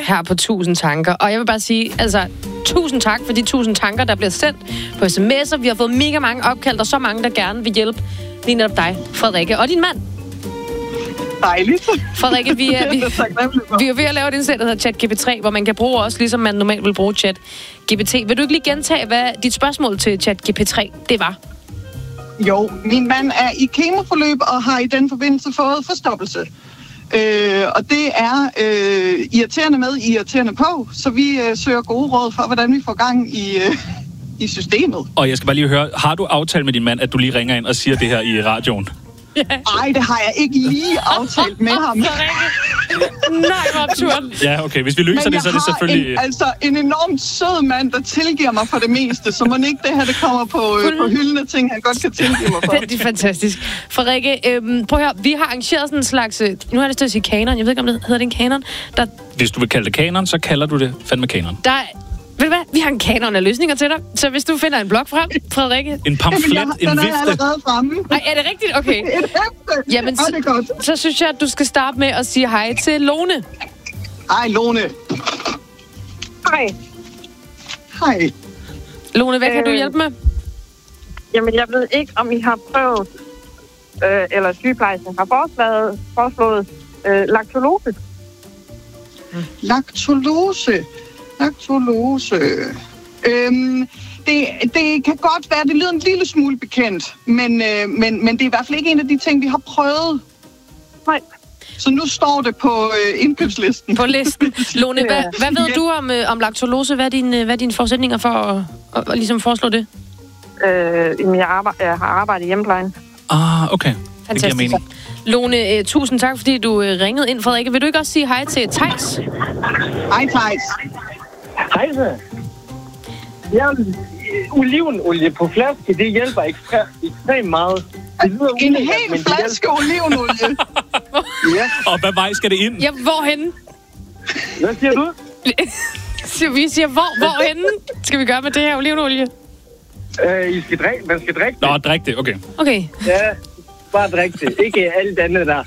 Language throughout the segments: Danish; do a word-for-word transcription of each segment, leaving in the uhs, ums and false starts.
her på tusind tanker. Og jeg vil bare sige, altså, tusind tak for de tusind tanker, der bliver sendt på sms'er. Vi har fået mega mange opkald, og så mange, der gerne vil hjælpe lige netop dig, Frederikke, og din mand. Dejligt. Frederikke, vi er, vi, vi er ved at lave et indsæt, der hedder Chat G P tre, hvor man kan bruge også, ligesom man normalt vil bruge Chat G P T. Vil du ikke lige gentage, hvad dit spørgsmål til Chat G P tre, det var? Jo, min mand er i kemoforløb og har i den forbindelse fået forstoppelse. Øh, og det er øh, irriterende med, irriterende på, så vi øh, søger gode råd for, hvordan vi får gang i, øh, i systemet. Og jeg skal bare lige høre, har du aftalt med din mand, at du lige ringer ind og siger det her i radioen? Nej, det har jeg ikke lige aftalt med ham. Nej, hvor absurd. Ja, okay. Hvis vi løser det, så er det selvfølgelig... En, altså en enormt sød mand, der tilgiver mig for det meste, så må ikke det her, det kommer på, øh, på hyldende ting, han godt kan tilgive mig for. Det er fantastisk. Frederikke, øhm, prøv at høre, vi har arrangeret sådan en slags... Nu har jeg lyst til at sige kanon. Jeg ved ikke, om det hedder det en kanon. Der... Hvis du vil kalde det kanon, så kalder du det fandme kanon. Der Ved du hvad? Vi har en kanon af løsninger til dig. Så hvis du finder en blog frem, Frederikke... En pamflet, Jamen, jeg, en den vifte. er allerede fremme. Ej, er det rigtigt? Okay. Et hæfte. Jamen, så, det godt. så synes jeg, at du skal starte med at sige hej til Lone. Hej, Lone. Hej. Hej. Lone, hvad øh, kan du hjælpe med? Jamen, jeg ved ikke, om I har prøvet, øh, eller sygeplejersken har foreslået, foreslået øh, laktulose. Mm. Laktulose. Laktulose. Øhm, det, det kan godt være, det lyder en lille smule bekendt, men, øh, men, men det er i hvert fald ikke en af de ting, vi har prøvet. Nej. Så nu står det på øh, indkøbslisten. På listen. Lone, hvad, hvad ved ja. du om, øh, om laktulose? Hvad er, din, hvad er dine forudsætninger for at, at, at ligesom foreslå det? Øh, jeg, arbejde, jeg har arbejdet i hjemmeplejen. Ah, okay. Fantastisk. Lone, øh, tusind tak, fordi du øh, ringede ind, Frederikke. Vil du ikke også sige hej til Theis? Hej, Theis. Hej, så. Ja, olivenolie på flaske, det hjælper ekstremt meget. En hel flaske olivenolie? Ja. Og hvad vej skal det ind? Ja, hvorhenne? Hvad siger du? Vi siger, hvor, hvorhenne skal vi gøre med det her olivenolie? Øh, I skal drikke, man skal drikke det. Nå, drik det, okay. Okay. Ja, bare drikke det. Ikke alt andet der.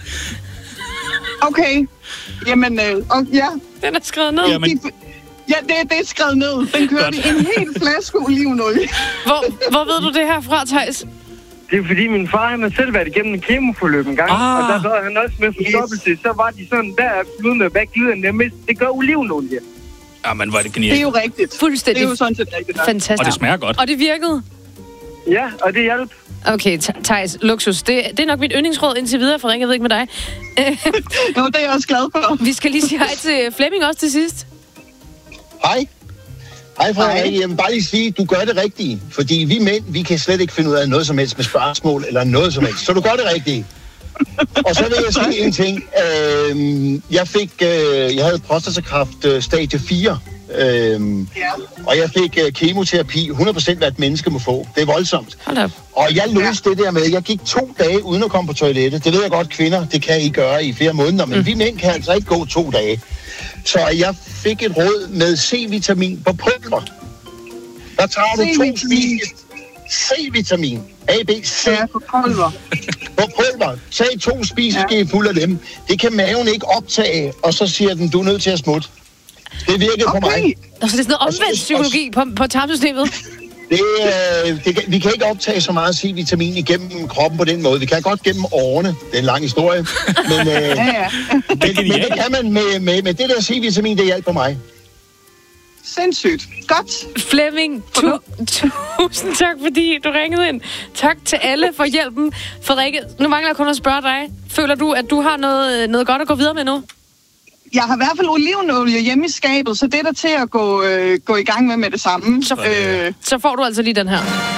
Okay. Jamen, øh, og, ja. Den er skrevet ned. Jamen. Ja, det, det er skrevet ned. Den kører vi en hel flaske olivenolie. Hvor, hvor ved du det her fra, Theis? Det er fordi min far, han har selv været igennem en kemoforløb en gang, ah. og der var han også med forstoppelse, yes. Så var de sådan, der er flydende, hvad glider nemmest? Det gør olivenolie. Jamen, hvor er det genialt. Det er jo rigtigt. Fuldstændig. Det er jo sådan set rigtigt. Fantastisk. Og det smager godt. Og det virkede? Ja, og det hjalp. Okay, Theis, luksus. Det, det er nok mit yndlingsråd indtil videre, for jeg ved ikke med dig. Jo, det er jeg også glad for. Vi skal lige sige hej til Flemming også til sidst. Hej. Hej, Frederik. Jeg vil bare lige sige, at du gør det rigtige. Fordi vi mænd, vi kan slet ikke finde ud af noget som helst med spørgsmål eller noget som helst. Så du gør det rigtige. Og så vil jeg sige en ting. Øh, jeg fik, øh, jeg havde prostatakræft øh, stadie fire. Øhm, ja. Og jeg fik uh, kemoterapi, hundrede procent hvad et menneske må få. Det er voldsomt. Og jeg løste ja. det der med, jeg gik to dage uden at komme på toilettet. Det ved jeg godt, kvinder, det kan I gøre i flere måneder, men mm. vi mænd kan altså ikke gå to dage. Så jeg fik et råd med C-vitamin på pulver. Der tager du to spise C-vitamin. A, B, C. Ja, på pulver. På pulver. Tag to spiseske ja. fulde af dem. Det kan maven ikke optage, og så siger den, du er nødt til at smutte. Det virkede okay. på mig. Og så er det sådan noget omvendt psykologi på, på tarmsystemet. Det, øh, det, vi kan ikke optage så meget C-vitamin igennem kroppen på den måde. Vi kan godt gennem årene. Det er en lang historie. Men, øh, ja, ja. men, men det kan man med, med, med det der C-vitamin, det hjælper mig. Sindssygt. Godt. Flemming, tu- tusind tak, fordi du ringede ind. Tak til alle for hjælpen. Frederikke, nu mangler jeg kun at spørge dig. Føler du, at du har noget, noget godt at gå videre med nu? Jeg har i hvert fald olivenolie hjemme i skabet, så det er der til at gå, øh, gå i gang med med det samme. Så, øh, så får du altså lige den her.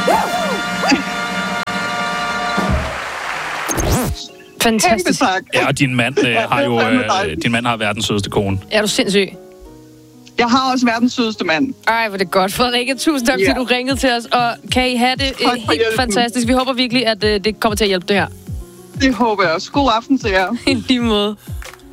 Fantastisk. Ja, og din mand øh, har jo øh, din mand har verdens sødeste kone. Er du sindssyg? Jeg har også verdens sødeste mand. Ej, hvor det godt. Frederikke, tusind tak, yeah. fordi du ringede til os. Og kan I have det øh, helt hjælpen. fantastisk. Vi håber virkelig, at øh, det kommer til at hjælpe det her. Det håber jeg også. God aften til jer. I lige måde.